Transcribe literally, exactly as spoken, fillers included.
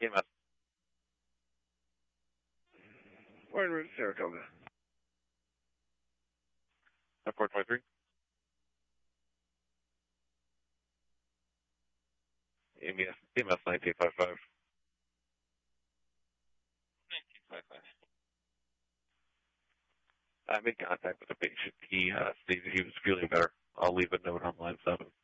E M S. Morning, Route Saratoga. At four twenty-three. E M S, E M S nineteen fifty-five. nineteen fifty-five. I made contact with the patient. He uh, stated he was feeling better. I'll leave a note on line seven.